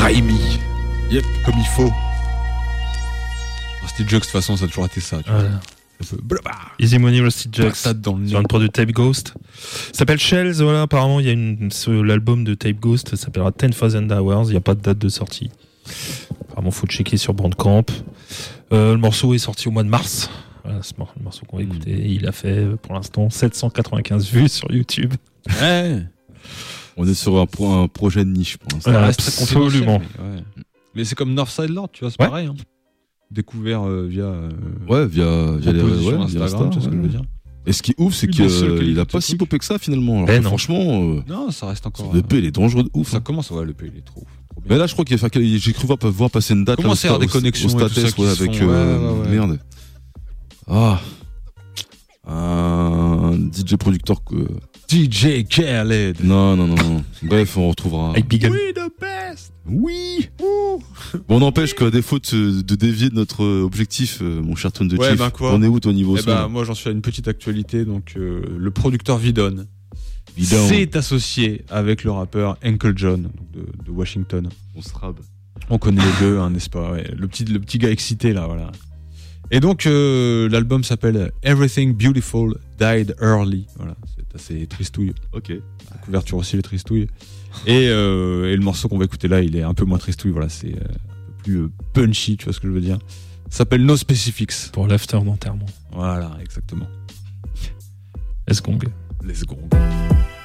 grimy. Yep. Comme il faut. Steve Jux, de toute façon, ça a toujours été ça. Tu vois. Easy Money, Rusty Jux. Patate dans le Sur un nez. produit de Tape Ghost. Ça s'appelle Shells, voilà. Apparemment, il y a l'album de Tape Ghost, ça s'appellera 10,000 Hours. Il n'y a pas de date de sortie. Apparemment, faut checker sur Bandcamp. Le morceau est sorti au mois de mars. Voilà, le morceau qu'on va écouter. Il a fait, pour l'instant, 795 vues sur YouTube. Ouais. On est sur un projet de niche pour l'instant. Ouais, Ça reste très confidentiel, absolument. Mais c'est comme Northside Lord, tu vois, c'est Ouais. pareil. Hein. Découvert via. Ouais, via les proposition via Instagram, tu vois ce que je veux dire. Et ce qui est ouf, c'est Une des seules qu'il a qualités pas de si truc. popé que ça finalement. Alors Eh que non. franchement, Non, ça reste encore. le P il est dangereux de ouf. Ça hein. commence, ouais, le P, il est trop ouf. Trop bien. Mais là, je crois j'ai cru voir passer une date. Comment là, c'est avoir des connexions et tout ça States, qui ouais, se avec font, ouais. merde. Ah, un DJ producteur que. DJ Khaled. Non. Bref, on retrouvera. Avec Big Up. Oui, the best. Oui. Bon, n'empêche qu'à défaut de dévier de notre objectif, mon cher Tone de Ouais, Chief, ben quoi. on est où ton niveau Eh son, ben, là moi, j'en suis à une petite actualité. Donc, le producteur Vidon Vidon. s'est associé avec le rappeur Uncle John donc de Washington. On se rabe. On connaît les deux, hein, n'est-ce pas? Ouais, le petit gars excité là, voilà. Et donc l'album s'appelle Everything Beautiful Died Early. Voilà, c'est assez tristouille. Ok. La couverture aussi les tristouilles. Et le morceau qu'on va écouter là, il est un peu moins tristouille. Voilà, c'est un peu plus punchy, tu vois ce que je veux dire. Ça s'appelle No Specifics. Pour l'after d'enterrement. Voilà, exactement. Est-ce qu'on Let's go.